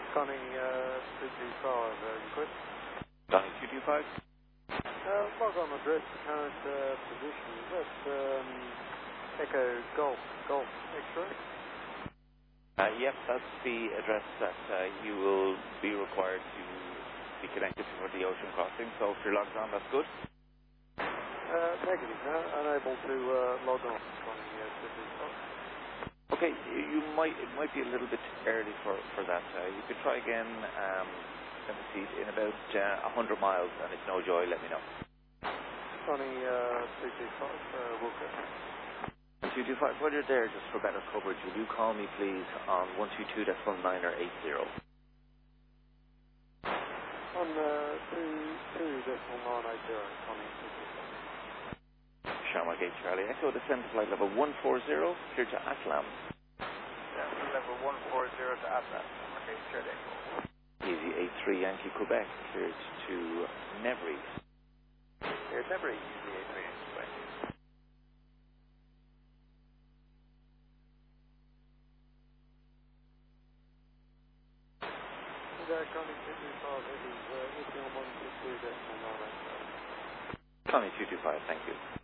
Connie 225, you quit? Connie 225? Log on address, current position. Is that Echo Golf X-ray? Yep, that's the address that you will be required to be connected to for the ocean crossing. So if you're logged on, that's good. Negative, no? Unable to log on. Connie 225. Okay, it might be a little bit early for that. You could try again, let me see, in about 100 miles, and if no joy, let me know. Connie 225, Wilco. 225, while you're there, just for better coverage, will you call me, please, on 122.9 or 80? On 22.980, Connie 225. Shamrock 8 Charlie Echo, descend to flight level 140, clear to Atlam. Level 140 to Atlam. Okay, Charlie Echo. Easy 83 Yankee Quebec, cleared to Nevry. Cleared Nevry, easy 83 Yankee Quebec. Connie 225, it is Echelon 122.980. Connie 225, thank you.